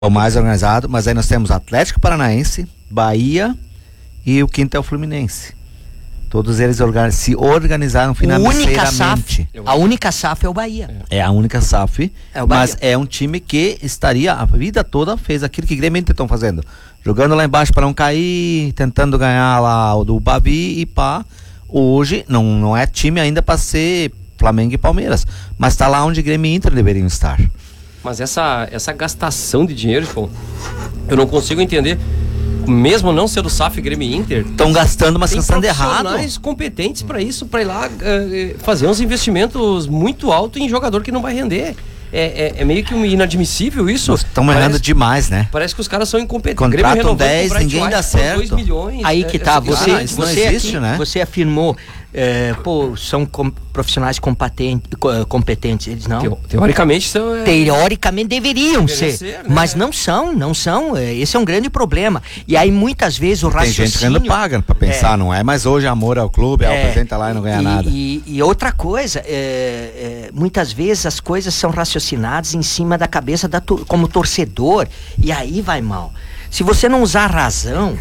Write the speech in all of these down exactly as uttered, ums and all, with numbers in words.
o mais organizado, mas aí nós temos Atlético Paranaense, Bahia e o quinto é o Fluminense. Todos eles organ- se organizaram financeiramente. A única S A F é o Bahia. É a única S A F, É o Bahia. mas é um time que estaria a vida toda fez aquilo que o Grêmio estão fazendo, jogando lá embaixo para não cair, tentando ganhar lá o do Bavi e pá. Hoje não, não é time ainda para ser Flamengo e Palmeiras, mas está lá onde Grêmio e Inter deveriam estar. Mas essa, essa gastação de dinheiro, pô, eu não consigo entender. Mesmo não sendo S A F, Grêmio e Inter, Estão gastando, mas tem gastando errado. profissionais competentes para isso, para ir lá uh, fazer uns investimentos muito altos em jogador que não vai render. É, é, é meio que um inadmissível isso. Estão errando demais, né? Parece que os caras são incompetentes. Contratam dez, ninguém dá certo. dois milhões, Aí que tá, é, você, ah, isso não você, existe, aqui, né? você afirmou, é, pô, são com, profissionais competentes, competentes, eles não. Teo, teoricamente são. É... Teoricamente deveriam ser, ser né? mas não são, não são. Esse é um grande problema. E aí muitas vezes o Tem raciocínio... gente que ainda paga pra pensar, é, não é? Mas hoje amor ao clube, é, apresenta lá e não ganha e, nada. E, e outra coisa, é, é, muitas vezes as coisas são raciocinadas em cima da cabeça da tu, como torcedor, e aí vai mal. Se você não usar a razão,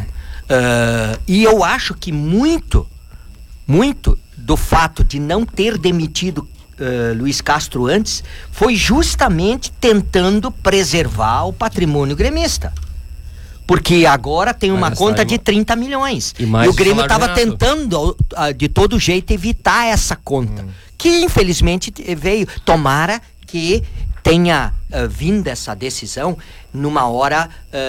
uh, e eu acho que muito, muito do fato de não ter demitido Uh, Luiz Castro antes, foi justamente tentando preservar o patrimônio gremista. Porque agora tem uma Mas conta tá, de trinta milhões. E, E, mais o Grêmio salário estava barato. tentando, uh, de todo jeito, evitar essa conta. Hum. Que, infelizmente, t- veio. Tomara que tenha uh, vindo essa decisão numa hora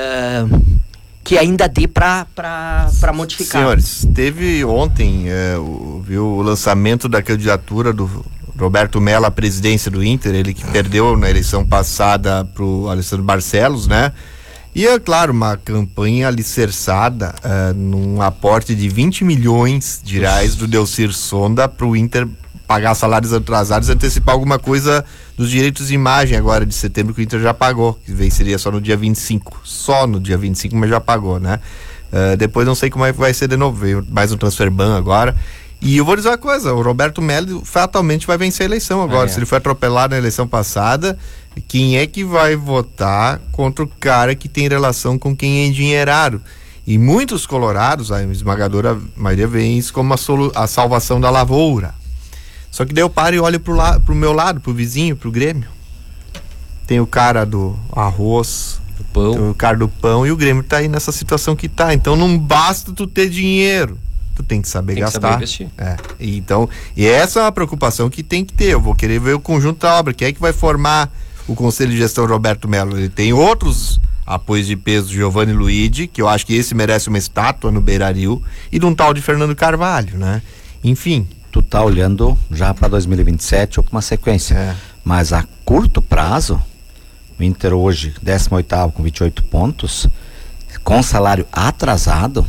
uh, que ainda dê para modificar. Senhores, teve ontem é, o, viu, o lançamento da candidatura do Roberto Mello à presidência do Inter, ele que perdeu na eleição passada pro Alessandro Barcelos, né? E é claro, uma campanha alicerçada é, num aporte de vinte milhões de reais do Delcir Sonda pro Inter pagar salários atrasados e antecipar alguma coisa dos direitos de imagem agora de setembro que o Inter já pagou, que venceria só no dia vinte e cinco, só no dia vinte e cinco, mas já pagou, né? Uh, depois não sei como é que vai ser de novo, veio mais um transfer ban agora. E eu vou dizer uma coisa, o Roberto Mello fatalmente vai vencer a eleição agora. É. Se ele foi atropelado na eleição passada, quem é que vai votar contra o cara que tem relação com quem é endinheirado? E muitos colorados, a esmagadora maioria, veem isso como a, solu- a salvação da lavoura. Só que daí eu paro e olho pro, la- pro meu lado, pro vizinho, pro Grêmio. Tem o cara do arroz, Do pão. tem o cara do pão, e o Grêmio tá aí nessa situação que tá. Então não basta tu ter dinheiro, tu tem que saber Tem que gastar. saber investir. É. E então, e essa é uma preocupação que tem que ter. Eu vou querer ver o conjunto da obra. Quem é que vai formar o Conselho de Gestão Roberto Mello? Ele tem outros apoios de peso, Giovanni Luigi, que eu acho que esse merece uma estátua no Beira-Rio, e de um tal de Fernando Carvalho, né? Enfim. Tu tá olhando já para dois mil e vinte e sete ou com uma sequência. É. Mas a curto prazo, o Inter hoje, décimo oitavo com vinte e oito pontos, com salário atrasado,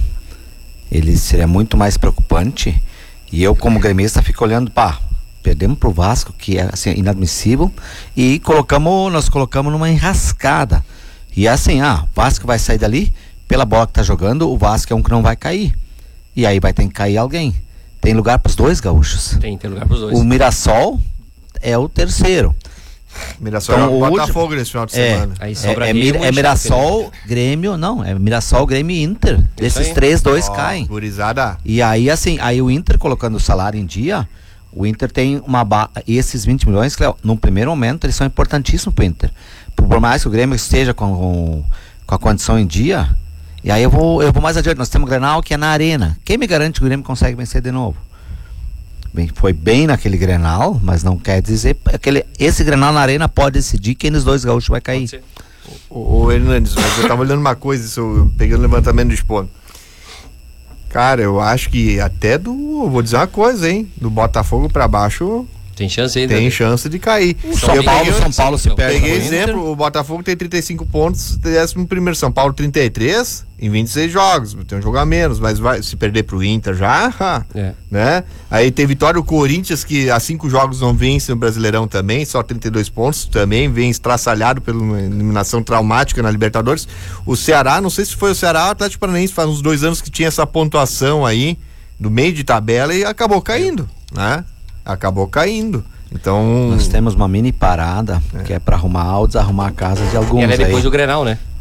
ele seria muito mais preocupante. E eu, como gremista, fico olhando, pá, perdemos pro Vasco, que é assim, inadmissível, e colocamos, nós colocamos numa enrascada. E assim, ah, o Vasco vai sair dali, pela bola que tá jogando, o Vasco é um que não vai cair. E aí vai ter que cair alguém. Tem lugar para os dois gaúchos. Tem, tem lugar pros dois. O Mirassol é o terceiro. Mirassol Então, é o o Botafogo nesse final de É, semana. Aí é, sobra é, Remo Mir- e é Chape, Mirassol, Grêmio, não, é Mirassol, Grêmio e Inter. Desses aí. três, dois Ó, caem. gurizada. E aí, assim, aí o Inter colocando o salário em dia, o Inter tem uma ba... esses vinte milhões, Cleo, no primeiro momento, eles são importantíssimos pro Inter. Por, por mais que o Grêmio esteja com, com, com a condição em dia, e aí eu vou, eu vou mais adiante, nós temos o Grenal que é na Arena. Quem me garante que o Grêmio consegue vencer de novo? Bem, foi bem naquele Grenal, mas não quer dizer aquele, esse Grenal na Arena pode decidir quem dos dois gaúchos vai cair. Pode ser. Ô, ô Hernandes, mas eu tava olhando uma coisa, isso, eu peguei o levantamento do Expo. Cara, eu acho que até do, eu vou dizer uma coisa, hein, do Botafogo pra baixo Tem chance ainda. tem chance de cair. O São Eu Paulo, peguei- São Paulo se eu perde. Peguei pro Inter. exemplo, o Botafogo tem trinta e cinco pontos, décimo primeiro, São Paulo trinta e três em vinte e seis jogos, tem um jogo a menos, mas vai se perder pro Inter já, ah, É. né? Aí tem vitória o Corinthians, que há cinco jogos não vence no Brasileirão também, só trinta e dois pontos, também vem estraçalhado pela uma eliminação traumática na Libertadores. O Ceará, não sei se foi o Ceará ou o Atlético Paranaense, faz uns dois anos que tinha essa pontuação aí, do meio de tabela, e acabou caindo, né? Acabou caindo. Então. Nós temos uma mini parada, é. que é para arrumar ou desarrumar a casa de alguns e ela é depois aí. do Grenal, né?